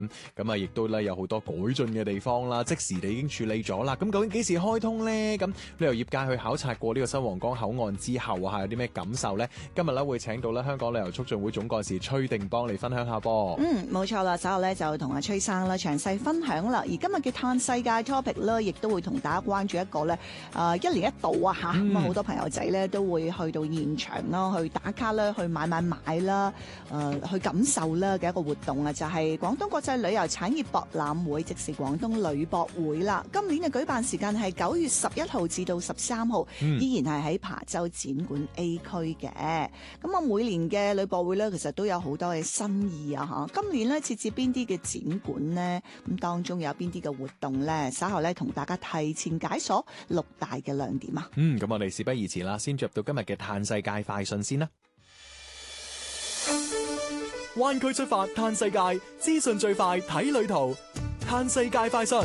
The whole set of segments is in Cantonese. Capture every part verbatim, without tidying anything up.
咁啊，亦都咧有好多改進嘅地方啦，即時地已經處理咗啦。咁究竟幾時開通呢？咁旅遊業界去考察過呢個新皇崗口岸之後啊，有啲咩感受呢？今日咧會請到咧香港旅遊促進會總幹事崔定邦嚟分享下噃。 嗯，冇錯啦，稍後咧就同阿崔生啦詳細分享啦。而今日嘅嘆世界 topic 咧，亦都會同大家關注一個咧，誒、呃、一年一度啊嚇，咁啊好多朋友仔咧都會去到現場啦，去打卡啦，去買買買啦，誒、呃、去感受啦嘅一個活動啊，就係、是、廣東國際旅遊產業博覽會，即是廣東旅博會啦。今年嘅舉辦時間係九月十一號至到十三號，依然係喺琶洲展館 A 區嘅。咁啊，每年嘅旅博會咧，其實都有好多嘅新意啊！嚇，今年咧設置邊啲嘅展館呢？咁當中有邊啲嘅活動咧？稍後咧同大家提前解鎖六大嘅亮點啊！ 嗯，咁我哋事不宜遲啦，先進入到今日嘅嘆世界快訊先啦。灣區出發嘆世界，資訊最快睇旅途，嘆世界快訊。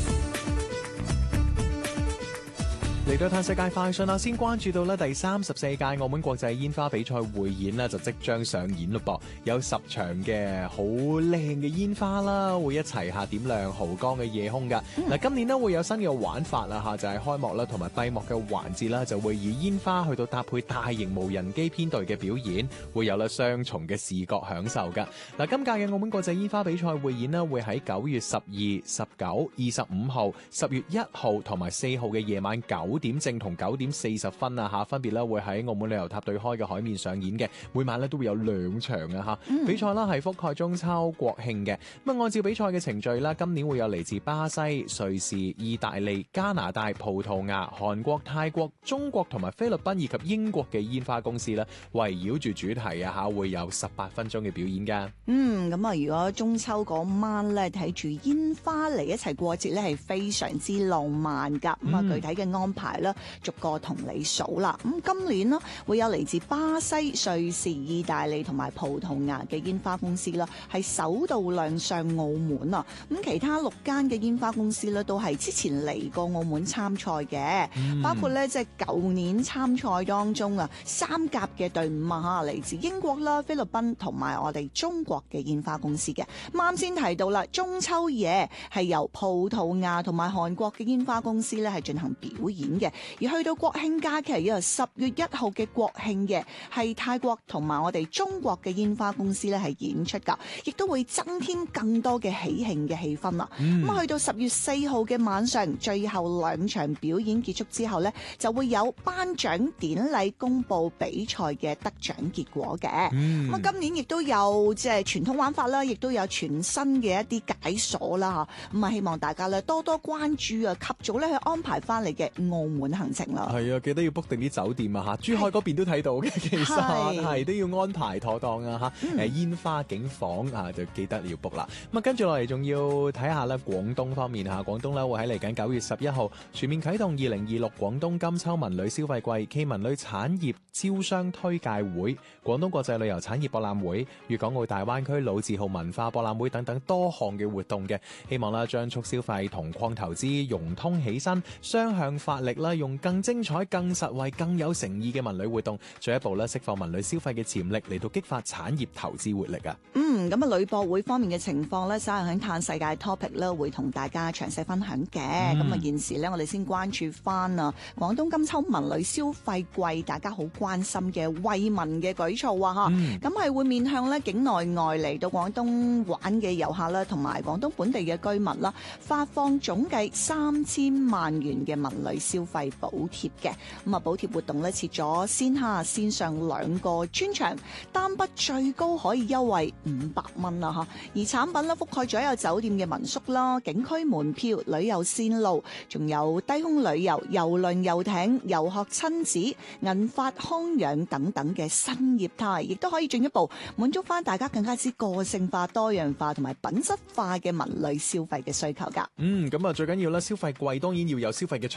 嚟到嘆世界快訊啦，先關注到咧第三十四屆澳門國際煙花比賽匯演啦，就即將上演咯噃，有十場嘅好靚嘅煙花啦，會一齊下點亮濠江嘅夜空噶。嗱、嗯，今年咧會有新嘅玩法啦吓，就係、是、開幕啦同埋閉幕嘅環節啦，就會以煙花去到搭配大型無人機編隊嘅表演，會有咧雙重嘅視覺享受噶。嗱，今屆嘅澳門國際煙花比賽匯演咧會喺九月十二、十九、二十五號、十月一號同埋四號嘅夜晚九點正同九點四十分啊吓，分別咧會喺澳門旅遊塔對開嘅海面上演嘅，每晚咧都會有兩場啊吓。嗯、比賽啦係覆蓋中秋國慶嘅，咁啊按照比賽嘅程序啦，今年會有嚟自巴西、瑞士、意大利、加拿大、葡萄牙、韓國、泰國、中國同埋菲律賓以及英國嘅煙花公司咧，圍繞住主題啊吓，會有十八分鐘嘅表演噶。 嗯，咁啊如果中秋嗰晚咧睇住煙花嚟一齊過節咧，係非常之浪漫噶。咁啊、嗯、具體嘅安排啦，逐個同你數啦。咁今年呢會有嚟自巴西、瑞士、意大利同埋葡萄牙嘅煙花公司啦，係首度亮相澳門啊。咁其他六間嘅煙花公司咧，都係之前嚟過澳門參賽嘅，嗯、包括咧即係舊年參賽當中啊三甲嘅隊伍啊吓，嚟自英國啦、菲律賓同埋我哋中國嘅煙花公司嘅。啱先提到啦，中秋夜係由葡萄牙同埋韓國嘅煙花公司咧係進行表演嘅，而去到國慶假期由十月一號嘅國慶嘅係泰國同埋我哋中國嘅煙花公司咧係演出噶，亦都會增添更多嘅喜慶嘅氣氛啦。咁、嗯、去到十月四號嘅晚上，最後兩場表演結束之後咧，就會有頒獎典禮公布比賽嘅得獎結果嘅。咁、嗯、啊，今年亦都有即係傳統玩法啦，亦都有全新嘅一啲解鎖啦吓。咁啊，希望大家咧多多關注啊，及早咧去安排翻嚟嘅澳門行程啦。 係啊，記得要 book 定啲酒店啊吓，珠海嗰邊都睇到嘅，其實係都要安排妥當啊吓。誒、嗯，煙花景房啊，就記得要 book 啦。咁啊，跟住落嚟仲要睇下咧，廣東方面吓，廣東咧會喺嚟緊九月十一號全面啟動二零二六廣東金秋文旅消費季暨文旅產業招商推介會、廣東國際旅遊產業博覽會、粵港澳大灣區老字號文化博覽會等等多項嘅活動嘅，希望啦將促消費同擴投資融通起身，雙向發力啦，用更精彩、更實惠、更有誠意嘅文旅活動，進一步咧釋放文旅消費嘅潛力，嚟到激發產業投資活力啊！ 嗯，咁啊旅博會方面嘅情況咧，稍後喺嘆世界 topic 咧會同大家詳細分享嘅。咁啊、嗯，現時咧我哋先關注翻啊廣東金秋文旅消費季，大家好關心嘅惠民嘅舉措啊吓。咁係、嗯、會面向咧境內外嚟到廣東玩嘅遊客啦，同埋廣東本地嘅居民啦，發放總計三千萬元嘅文旅消費補貼嘅。咁啊，補貼活動咧設咗線下線上兩個專場，單筆最高可以優惠五百蚊啦吓。而產品咧覆蓋咗有酒店嘅民宿啦、景區門票、旅遊線路，仲有低空旅遊、郵輪、遊艇、遊學親子、銀髮康養等等嘅新業態，亦都可以進一步滿足翻大家更加之個性化、多樣化同埋品質化嘅文旅消費嘅需求噶。 嗯，咁啊最緊要啦，消費季當然要有消費嘅場景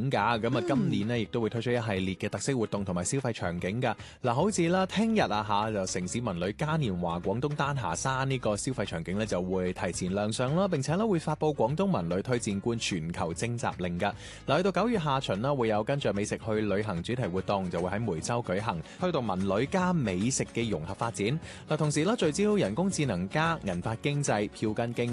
景㗎。咁啊，今年呢，亦都會推出一系列嘅特色活動同埋消費場景㗎。嗱，好似啦，聽日啊嚇就城市文旅嘉年華廣東丹霞山呢個消費場景呢，就會提前亮相啦，並且咧會發布廣東文旅推薦官全球徵集令㗎。嗱，去到九月下旬啦，會有跟着美食去旅行主題活動，就會喺梅州舉行，推動文旅加美食嘅融合發展。嗱，同時咧聚焦人工智能加銀髮經濟、票根經